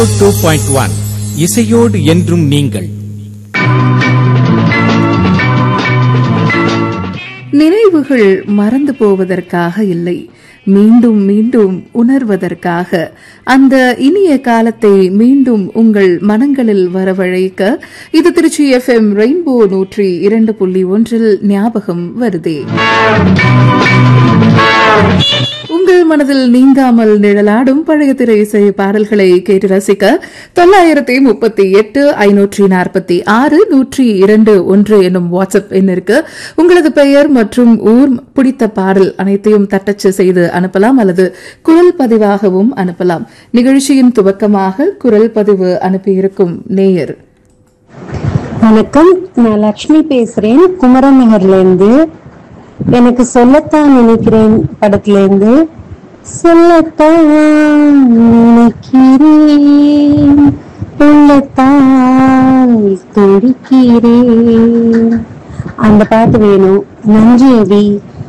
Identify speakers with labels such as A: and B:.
A: 2.1 இசையோடு என்றும் நீங்கள்.
B: நினைவுகள் மறந்து போவதற்காக இல்லை, மீண்டும் மீண்டும் உணர்வதற்காக. அந்த இனிய காலத்தை மீண்டும் உங்கள் மனங்களில் வரவழைக்க இது திருச்சி FM ரெயின்போ 102.1 ஞாபகம் வருதே. உங்கள் மனதில் நீங்காமல் நிழலாடும் பழைய திரை இசை பாடல்களை கேட்டு ரசிக்க 938 546 102 எனும் வாட்ஸ்அப் எண்ணிற்கு உங்களது பெயர் மற்றும் ஊர், பிடித்த பாடல் அனைத்தையும் தட்டச்சு செய்து அனுப்பலாம் அல்லது குரல் பதிவாகவும் அனுப்பலாம். நிகழ்ச்சியின் துவக்கமாக குரல் பதிவு அனுப்பியிருக்கும் நேயர்.
C: வணக்கம், நான் லட்சுமி பேசுறேன், குமரன் நகர்ல இருந்து. எனக்கு சொல்லத்தான் நினைக்கிறேன் படத்துல இருந்து சொல்லத்தான் நினைக்கிறேன், உள்ளத்தான் துடிக்கிறேன், அந்த பாட்டு வேணும். நன்றி அடி.